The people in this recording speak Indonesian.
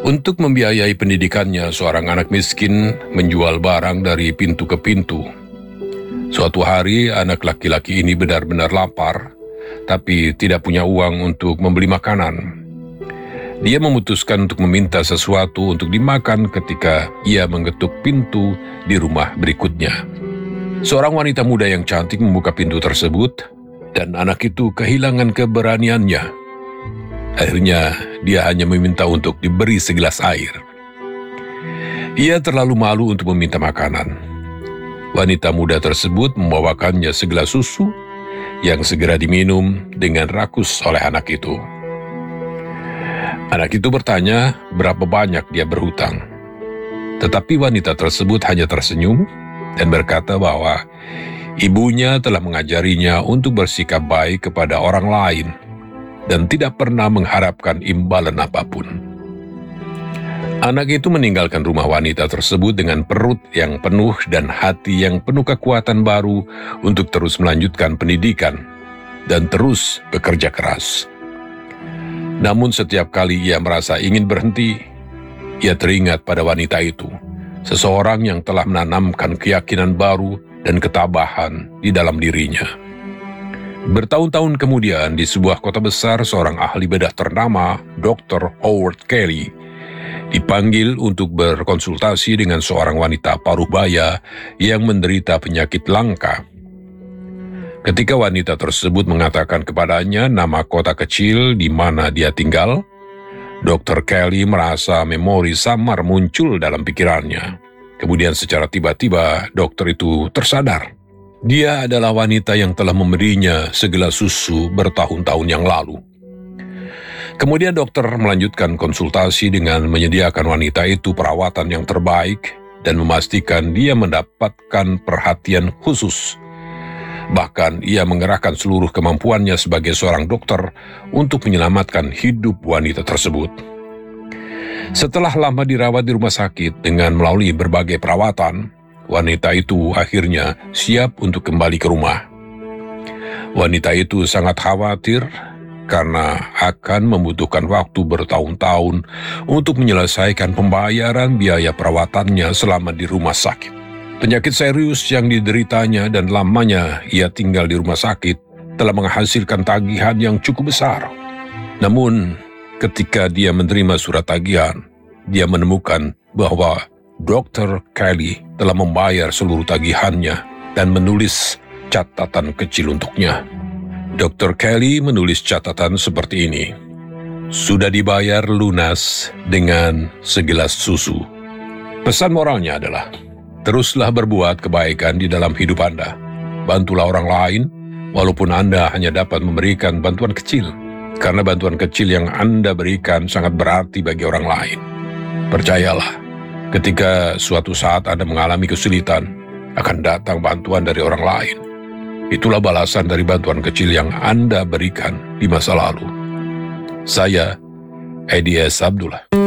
Untuk membiayai pendidikannya, seorang anak miskin menjual barang dari pintu ke pintu. Suatu hari, anak laki-laki ini benar-benar lapar, tapi tidak punya uang untuk membeli makanan. Dia memutuskan untuk meminta sesuatu untuk dimakan ketika ia mengetuk pintu di rumah berikutnya. Seorang wanita muda yang cantik membuka pintu tersebut, dan anak itu kehilangan keberaniannya. Akhirnya, dia hanya meminta untuk diberi segelas air. Ia terlalu malu untuk meminta makanan. Wanita muda tersebut membawakannya segelas susu yang segera diminum dengan rakus oleh anak itu. Anak itu bertanya berapa banyak dia berhutang. Tetapi wanita tersebut hanya tersenyum dan berkata bahwa ibunya telah mengajarinya untuk bersikap baik kepada orang lain dan tidak pernah mengharapkan imbalan apapun. Anak itu meninggalkan rumah wanita tersebut dengan perut yang penuh dan hati yang penuh kekuatan baru untuk terus melanjutkan pendidikan dan terus bekerja keras. Namun setiap kali ia merasa ingin berhenti, ia teringat pada wanita itu, seseorang yang telah menanamkan keyakinan baru dan ketabahan di dalam dirinya. Bertahun-tahun kemudian, di sebuah kota besar, seorang ahli bedah ternama, Dr. Howard Kelly, dipanggil untuk berkonsultasi dengan seorang wanita paruh baya yang menderita penyakit langka. Ketika wanita tersebut mengatakan kepadanya nama kota kecil di mana dia tinggal, Dr. Kelly merasa memori samar muncul dalam pikirannya. Kemudian secara tiba-tiba, dokter itu tersadar. Dia adalah wanita yang telah memberinya segelas susu bertahun-tahun yang lalu. Kemudian dokter melanjutkan konsultasi dengan menyediakan wanita itu perawatan yang terbaik dan memastikan dia mendapatkan perhatian khusus. Bahkan ia mengerahkan seluruh kemampuannya sebagai seorang dokter untuk menyelamatkan hidup wanita tersebut. Setelah lama dirawat di rumah sakit dengan melalui berbagai perawatan, wanita itu akhirnya siap untuk kembali ke rumah. Wanita itu sangat khawatir karena akan membutuhkan waktu bertahun-tahun untuk menyelesaikan pembayaran biaya perawatannya selama di rumah sakit. Penyakit serius yang dideritanya dan lamanya ia tinggal di rumah sakit telah menghasilkan tagihan yang cukup besar. Namun, ketika dia menerima surat tagihan, dia menemukan bahwa Dr. Kelly telah membayar seluruh tagihannya dan menulis catatan kecil untuknya. Dr. Kelly menulis catatan seperti ini. Sudah dibayar lunas dengan segelas susu. Pesan moralnya adalah, teruslah berbuat kebaikan di dalam hidup Anda. Bantulah orang lain, walaupun Anda hanya dapat memberikan bantuan kecil. Karena bantuan kecil yang Anda berikan sangat berarti bagi orang lain. Percayalah, ketika suatu saat Anda mengalami kesulitan, akan datang bantuan dari orang lain. Itulah balasan dari bantuan kecil yang Anda berikan di masa lalu. Saya, Edi S. Abdullah.